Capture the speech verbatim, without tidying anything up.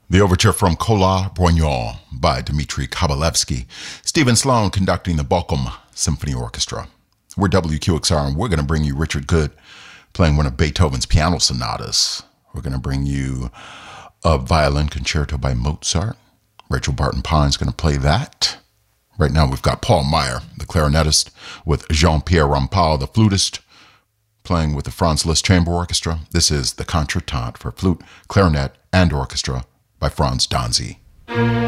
The overture from Kola Brognon by Dmitri Kabalevsky. Stephen Sloan conducting the Bochum Symphony Orchestra. We're W Q X R, and we're going to bring you Richard Good playing one of Beethoven's piano sonatas. We're going to bring you a violin concerto by Mozart. Rachel Barton Pine's going to play that. Right now we've got Paul Meyer, the clarinetist, with Jean-Pierre Rampal, the flutist, playing with the Franz Liszt Chamber Orchestra. This is the Contretemps for flute, clarinet, and orchestra by Franz Danzy.